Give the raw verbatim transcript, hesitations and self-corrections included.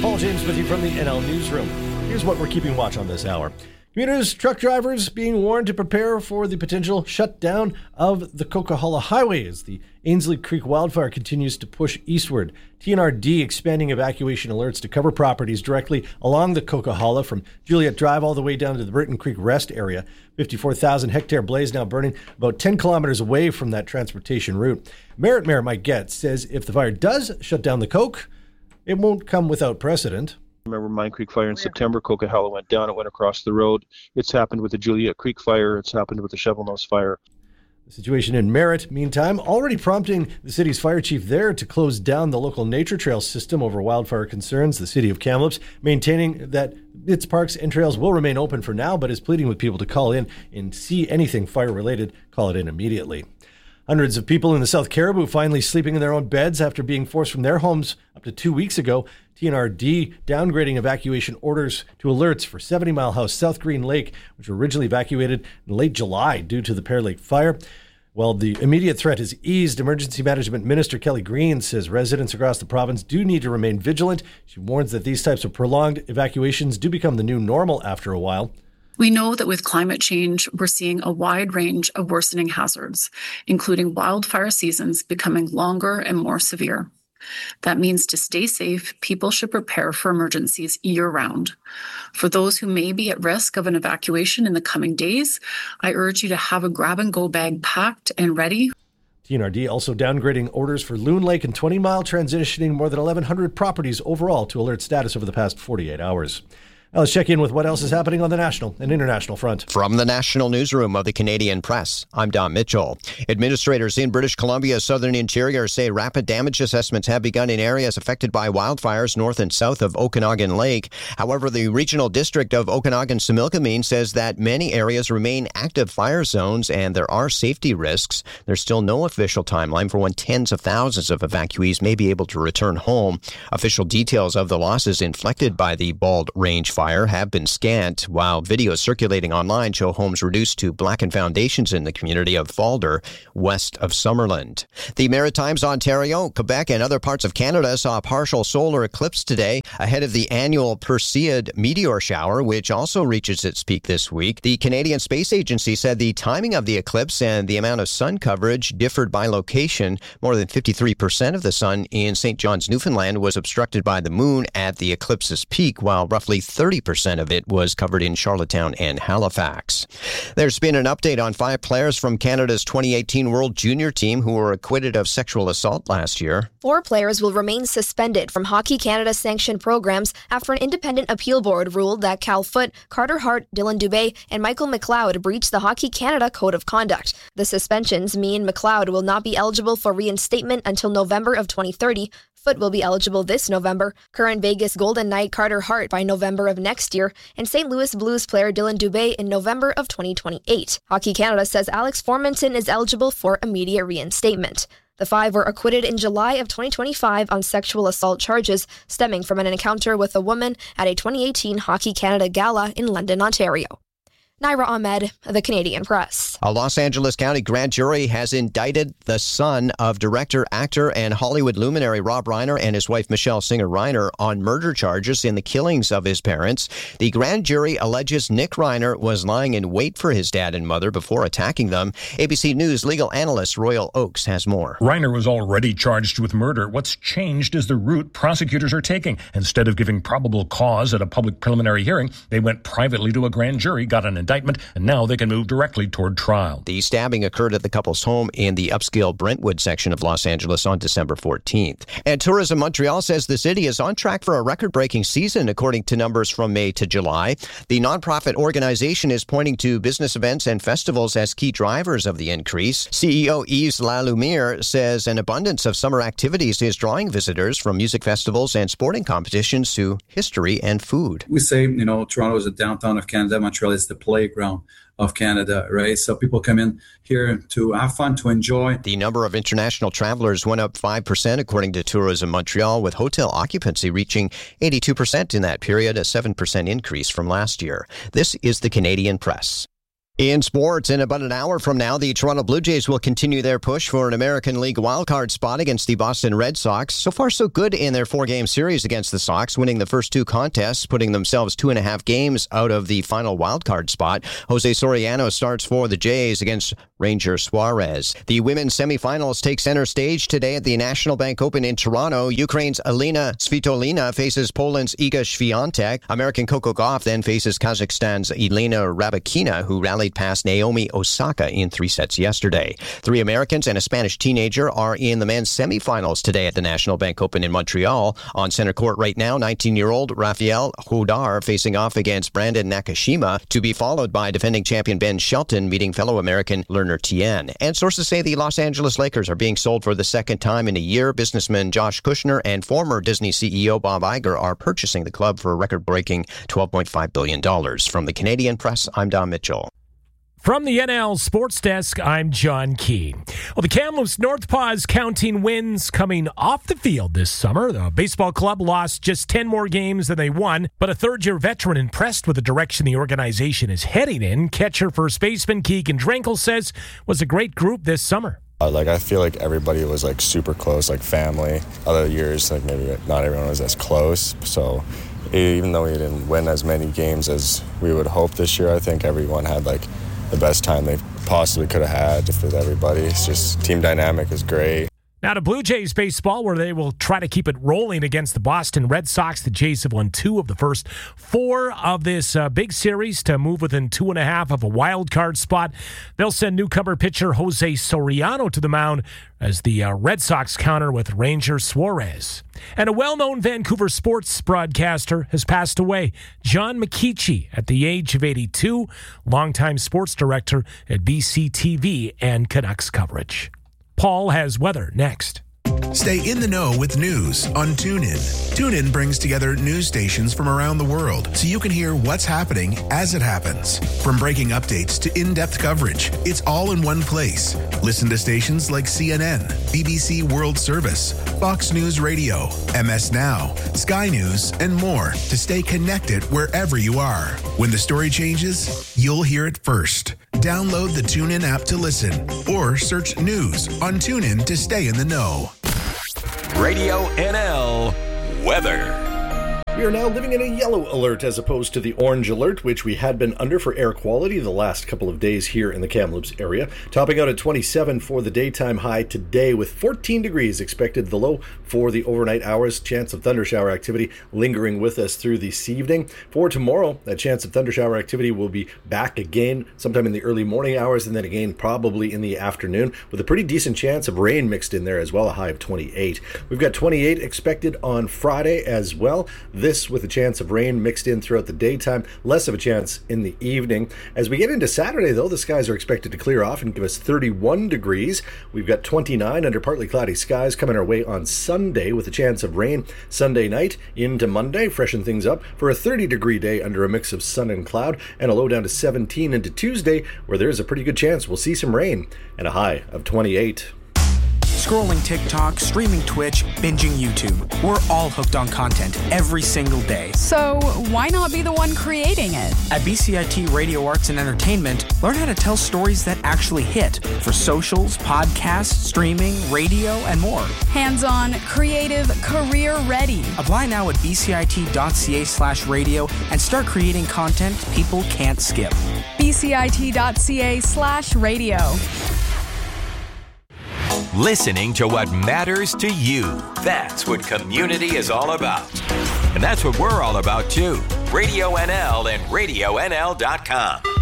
Paul James with you from the N L Newsroom. Here's what we're keeping watch on this hour. Commuters, truck drivers being warned to prepare for the potential shutdown of the Coquihalla Highway as the Ainslie Creek wildfire continues to push eastward. T N R D expanding evacuation alerts to cover properties directly along the Coquihalla from Juliet Drive all the way down to the Burton Creek Rest area. fifty-four thousand hectare blaze now burning about ten kilometers away from that transportation route. Merritt Mayor Mike Getz says if the fire does shut down the Coke, it won't come without precedent. Remember Mine Creek Fire in September, Coquihalla went down, it went across the road. It's happened with the Juliet Creek Fire, it's happened with the Shovel Nose Fire. The situation in Merritt, meantime, already prompting the city's fire chief there to close down the local nature trail system over wildfire concerns. The city of Kamloops maintaining that its parks and trails will remain open for now, but is pleading with people to call in and see anything fire-related, call it in immediately. Hundreds of people in the South Caribou finally sleeping in their own beds after being forced from their homes up to two weeks ago. T N R D downgrading evacuation orders to alerts for seventy Mile House, South Green Lake, which were originally evacuated in late July due to the Pear Lake fire. Well, the immediate threat has eased. Emergency Management Minister Kelly Green says residents across the province do need to remain vigilant. She warns that these types of prolonged evacuations do become the new normal after a while. We know that with climate change, we're seeing a wide range of worsening hazards, including wildfire seasons becoming longer and more severe. That means to stay safe, people should prepare for emergencies year-round. For those who may be at risk of an evacuation in the coming days, I urge you to have a grab-and-go bag packed and ready. T N R D also downgrading orders for Loon Lake and twenty Mile, transitioning more than eleven hundred properties overall to alert status over the past forty-eight hours. Now let's check in with what else is happening on the national and international front. From the National Newsroom of the Canadian Press, I'm Don Mitchell. Administrators in British Columbia's southern interior say rapid damage assessments have begun in areas affected by wildfires north and south of Okanagan Lake. However, the Regional District of Okanagan-Similkameen says that many areas remain active fire zones and there are safety risks. There's still no official timeline for when tens of thousands of evacuees may be able to return home. Official details of the losses inflicted by the Bald Range fire Fire have been scant, while videos circulating online show homes reduced to blackened foundations in the community of Falder, west of Summerland. The Maritimes, Ontario, Quebec, and other parts of Canada saw a partial solar eclipse today ahead of the annual Perseid meteor shower, which also reaches its peak this week. The Canadian Space Agency said the timing of the eclipse and the amount of sun coverage differed by location. More than fifty-three percent of the sun in Saint John's, Newfoundland was obstructed by the moon at the eclipse's peak, while roughly thirty percent of it was covered in Charlottetown and Halifax. There's been an update on five players from Canada's twenty eighteen World Junior team who were acquitted of sexual assault last year. Four players will remain suspended from Hockey Canada sanctioned programs after an independent appeal board ruled that Cal Foote, Carter Hart, Dylan Dubé, and Michael McLeod breached the Hockey Canada Code of Conduct. The suspensions mean McLeod will not be eligible for reinstatement until November of twenty thirty. Foote will be eligible this November, current Vegas Golden Knight Carter Hart by November of next year, and Saint Louis Blues player Dylan Dubé in November of twenty twenty-eight. Hockey Canada says Alex Formanton is eligible for immediate reinstatement. The five were acquitted in July of twenty twenty-five on sexual assault charges stemming from an encounter with a woman at a twenty eighteen Hockey Canada gala in London, Ontario. Naira Ahmed, The Canadian Press. A Los Angeles County grand jury has indicted the son of director, actor, and Hollywood luminary Rob Reiner and his wife Michelle Singer Reiner on murder charges in the killings of his parents. The grand jury alleges Nick Reiner was lying in wait for his dad and mother before attacking them. A B C News legal analyst Royal Oakes has more. Reiner was already charged with murder. What's changed is the route prosecutors are taking. Instead of giving probable cause at a public preliminary hearing, they went privately to a grand jury, got an indictment, and now they can move directly toward trial. The stabbing occurred at the couple's home in the upscale Brentwood section of Los Angeles on December fourteenth. And Tourism Montreal says the city is on track for a record-breaking season, according to numbers from May to July. The nonprofit organization is pointing to business events and festivals as key drivers of the increase. C E O Yves Lalumiere says an abundance of summer activities is drawing visitors from music festivals and sporting competitions to history and food. We say, you know, Toronto is the downtown of Canada. Montreal is the playground of Canada, right? So people come in here to have fun, to enjoy. The number of international travelers went up five percent, according to Tourism Montreal, with hotel occupancy reaching eighty-two percent in that period, a seven percent increase from last year. This is the Canadian Press. In sports, in about an hour from now, the Toronto Blue Jays will continue their push for an American League wildcard spot against the Boston Red Sox. So far, so good in their four-game series against the Sox, winning the first two contests, putting themselves two and a half games out of the final wildcard spot. Jose Soriano starts for the Jays against Ranger Suarez. The women's semifinals take center stage today at the National Bank Open in Toronto. Ukraine's Alina Svitolina faces Poland's Iga Świątek. American Coco Gauff then faces Kazakhstan's Elena Rybakina, who rallied past Naomi Osaka in three sets yesterday. Three Americans and a Spanish teenager are in the men's semifinals today at the National Bank Open in Montreal. On center court right now, nineteen-year-old Rafael Hodar facing off against Brandon Nakashima, to be followed by defending champion Ben Shelton meeting fellow American Lerner Tien. And sources say the Los Angeles Lakers are being sold for the second time in a year. Businessman Josh Kushner and former Disney C E O Bob Iger are purchasing the club for a record-breaking twelve point five billion dollars. From the Canadian Press, I'm Don Mitchell. From the N L Sports Desk, I'm John Keane. Well, the Kamloops North Paws counting wins coming off the field this summer. The baseball club lost just ten more games than they won, but a third-year veteran impressed with the direction the organization is heading in. Catcher first baseman Keegan Drenkel says was a great group this summer. Uh, like I feel like everybody was like super close, like family. Other years, like maybe not everyone was as close. So even though we didn't win as many games as we would hope this year, I think everyone had like the best time they possibly could have had with everybody. It's just team dynamic is great. Now to Blue Jays baseball, where they will try to keep it rolling against the Boston Red Sox. The Jays have won two of the first four of this uh, big series to move within two and a half of a wild card spot. They'll send newcomer pitcher Jose Soriano to the mound as the uh, Red Sox counter with Ranger Suarez. And a well-known Vancouver sports broadcaster has passed away. John McKeechee, at the age of eighty-two, longtime sports director at B C T V and Canucks coverage. Paul has weather next. Stay in the know with news on TuneIn. TuneIn brings together news stations from around the world so you can hear what's happening as it happens. From breaking updates to in-depth coverage, it's all in one place. Listen to stations like C N N, B B C World Service, Fox News Radio, M S Now, Sky News, and more to stay connected wherever you are. When the story changes, you'll hear it first. Download the TuneIn app to listen or search news on TuneIn to stay in the know. Radio N L weather. We are now living in a yellow alert as opposed to the orange alert, which we had been under for air quality the last couple of days here in the Kamloops area. Topping out at twenty-seven for the daytime high today with fourteen degrees expected the low for the overnight hours. Chance of thundershower activity lingering with us through this evening. For tomorrow, that chance of thundershower activity will be back again sometime in the early morning hours and then again probably in the afternoon with a pretty decent chance of rain mixed in there as well, a high of twenty-eight. We've got twenty-eight expected on Friday as well. This with a chance of rain mixed in throughout the daytime, less of a chance in the evening. As we get into Saturday, though, the skies are expected to clear off and give us thirty-one degrees. We've got twenty-nine under partly cloudy skies coming our way on Sunday with a chance of rain Sunday night into Monday. Freshen things up for a thirty degree day under a mix of sun and cloud, and a low down to seventeen into Tuesday, where there's a pretty good chance we'll see some rain and a high of twenty-eight. Scrolling TikTok, streaming Twitch, binging YouTube. We're all hooked on content every single day. So why not be the one creating it? At B C I T Radio Arts and Entertainment, learn how to tell stories that actually hit for socials, podcasts, streaming, radio, and more. Hands-on, creative, career-ready. Apply now at bcit.ca slash radio and start creating content people can't skip. bcit.ca slash radio. Listening to what matters to you. That's what community is all about. And that's what we're all about, too. Radio N L and radio N L dot com.